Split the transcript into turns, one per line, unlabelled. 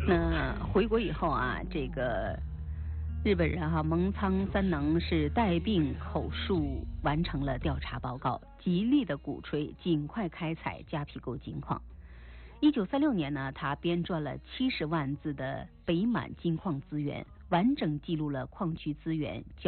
那回国以后啊，这个日本人蒙仓三能是带病口述完成了调查报告，极力的鼓吹尽快开采迦毗沟金矿。1936年呢，他编撰了70万字的北满金矿资源，完整记录了矿区资源、